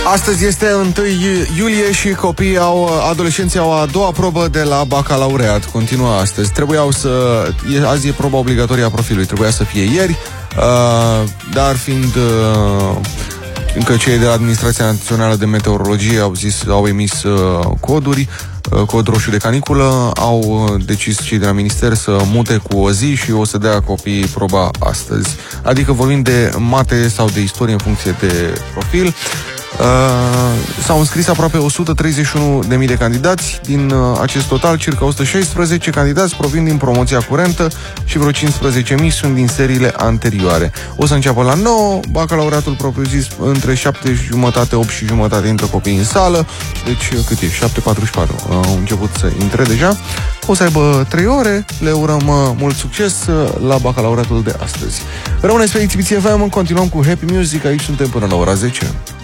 Astăzi este 1 iulie și adolescenții au a doua probă de la bacalaureat. Continuă astăzi. Azi e proba obligatorie a profilului. Trebuia să fie ieri, dar fiind încă cei de la Administrația Națională de Meteorologie au emis coduri, cod roșu de caniculă, au decis cei de la minister să mute cu o zi și o să dea copiii proba astăzi. Adică vorbim de mate sau de istorie în funcție de profil. S-au înscris aproape 131.000 de candidați. Din acest total, circa 116 candidați provin din promoția curentă și vreo 15.000 sunt din seriile anterioare. O să înceapă la 9, bacalaureatul propriu-zis, între 7:30, 8:30 intră copiii în sală. Deci, cât e? 7:44. Au început să intre deja. O să aibă 3 ore. Le urăm mult succes la bacalaureatul de astăzi. Rămâneți pe Exhibiție FM, continuăm cu Happy Music. Aici suntem până la ora 10.